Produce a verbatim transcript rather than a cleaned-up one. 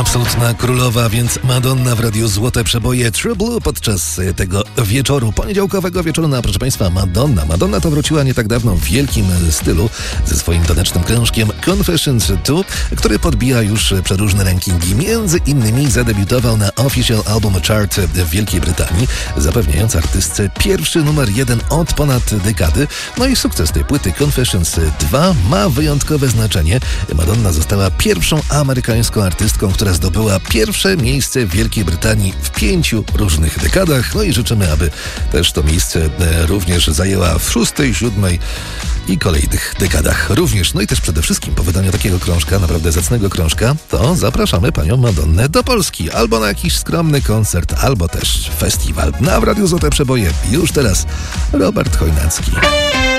Absolutna królowa, więc Madonna w Radiu Złote Przeboje True Blue podczas tego wieczoru, poniedziałkowego wieczoru. No a proszę Państwa, Madonna. Madonna to wróciła nie tak dawno w wielkim stylu ze swoim tanecznym krążkiem Confessions dwa, który podbija już przeróżne rankingi. Między innymi zadebiutował na Official Album Chart w Wielkiej Brytanii, zapewniając artystce pierwszy numer jeden od ponad dekady. No i sukces tej płyty Confessions dwa ma wyjątkowe znaczenie. Madonna została pierwszą amerykańską artystką, która zdobyła pierwsze miejsce w Wielkiej Brytanii w pięciu różnych dekadach. No i życzymy, aby też to miejsce również zajęła w szóstej, siódmej i kolejnych dekadach również. No i też przede wszystkim po wydaniu takiego krążka, naprawdę zacnego krążka, to zapraszamy panią Madonnę do Polski. Albo na jakiś skromny koncert, albo też festiwal. Na w Radiu Złote Przeboje już teraz Robert Chojnacki.